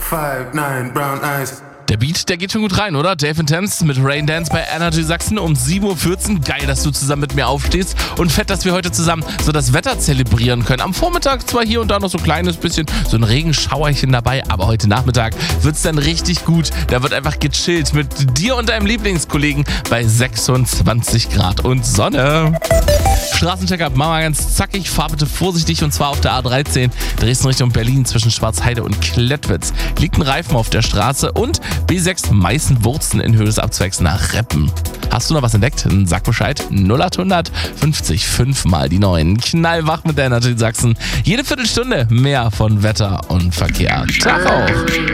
5'9", brown eyes. Der Beat, der geht schon gut rein, oder? Dave Intense mit Rain Dance bei Energy Sachsen um 7.14 Uhr. Geil, dass du zusammen mit mir aufstehst. Und fett, dass wir heute zusammen so das Wetter zelebrieren können. Am Vormittag zwar hier und da noch so ein kleines bisschen, so ein Regenschauerchen dabei, aber heute Nachmittag wird's dann richtig gut. Da wird einfach gechillt mit dir und deinem Lieblingskollegen bei 26 Grad und Sonne. Straßencheck-up, machen wir ganz zackig, fahr bitte vorsichtig und zwar auf der A13 Dresden Richtung Berlin zwischen Schwarzheide und Klettwitz. Liegt ein Reifen auf der Straße und B6 Meißen-Wurzen in Höhe des Abzweigs nach Reppen. Hast du noch was entdeckt? Dann sag Bescheid. 0800 50 5 mal die 9. Knallwach mit der Energy Sachsen. Jede Viertelstunde mehr von Wetter und Verkehr. Tag auch.